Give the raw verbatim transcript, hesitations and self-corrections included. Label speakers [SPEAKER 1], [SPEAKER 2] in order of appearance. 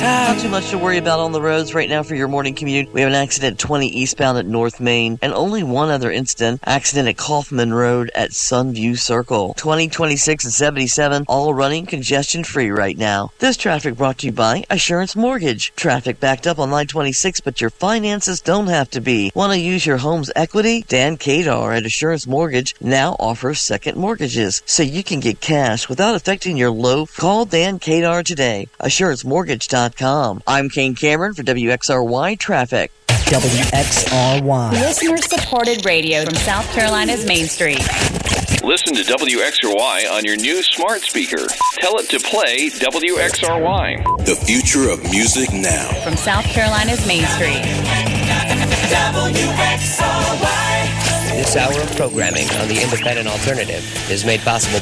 [SPEAKER 1] Not too much to worry about on the roads right now for your morning commute. We have an accident twenty eastbound at North Main, and only one other incident, accident at Kaufman Road at Sunview Circle. twenty, twenty-six, and seventy-seven, all running congestion-free right now. This traffic brought to you by Assurance Mortgage. Traffic backed up on line twenty-six, but your finances don't have to be. Want to use your home's equity? Dan Kadar at Assurance Mortgage now offers second mortgages, so you can get cash without affecting your low. Call Dan Kadar today. Assurance Mortgage dot com. I'm Kane Cameron for W X R Y Traffic.
[SPEAKER 2] W X R Y.
[SPEAKER 3] Listener-supported radio from South Carolina's Main Street.
[SPEAKER 4] Listen to W X R Y on your new smart speaker. Tell it to play W X R Y.
[SPEAKER 5] The future of music now.
[SPEAKER 3] From South Carolina's Main Street.
[SPEAKER 6] W X R Y.
[SPEAKER 7] This hour of programming on the Independent Alternative is made possible